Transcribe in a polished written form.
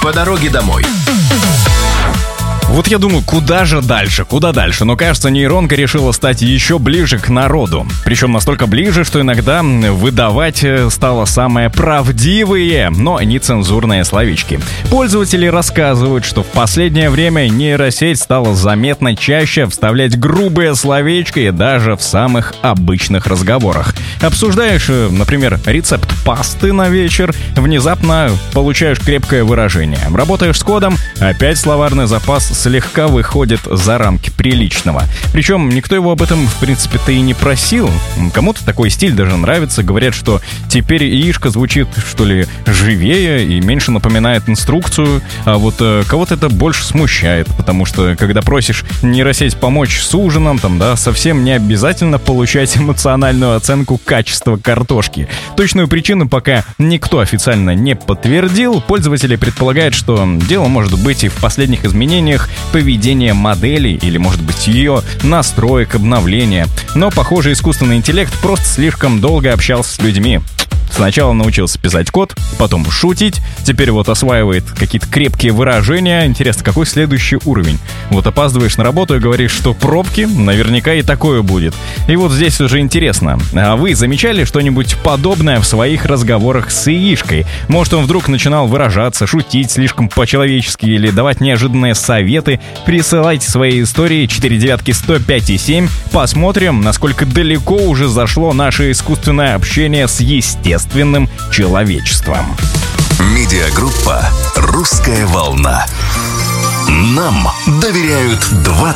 по дороге домой. Вот я думаю, куда же дальше, куда дальше? Но кажется, нейронка решила стать еще ближе к народу. Причем настолько ближе, что иногда выдавать стало самые правдивые, но нецензурные словечки. Пользователи рассказывают, что в последнее время нейросеть стала заметно чаще вставлять грубые словечки даже в самых обычных разговорах. Обсуждаешь, например, рецепт пасты на вечер, внезапно получаешь крепкое выражение. Работаешь с кодом, опять словарный запас слегка выходит за рамки приличного. Причем никто его об этом, в принципе-то, и не просил. Кому-то такой стиль даже нравится. Говорят, что теперь яишко звучит, что ли, живее и меньше напоминает инструкцию. А вот кого-то это больше смущает, потому что, когда просишь нейросеть помочь с ужином, там, да, совсем не обязательно получать эмоциональную оценку качества картошки. Точную причину пока никто официально не подтвердил. Пользователи предполагают, что дело может быть и в последних изменениях поведения модели или, может быть, ее настроек, обновления. Но, похоже, искусственный интеллект просто слишком долго общался с людьми. Сначала научился писать код, потом шутить, теперь вот осваивает какие-то крепкие выражения. Интересно, какой следующий уровень? Вот опаздываешь на работу и говоришь, что пробки, наверняка и такое будет. И вот здесь уже интересно, а вы замечали что-нибудь подобное в своих разговорах с яишкой? Может, он вдруг начинал выражаться, шутить слишком по-человечески или давать неожиданные советы? Присылайте свои истории 49105,7. Посмотрим, насколько далеко уже зашло наше искусственное общение с естественным человечеством. Медиагруппа «Русская волна». Нам доверяют 20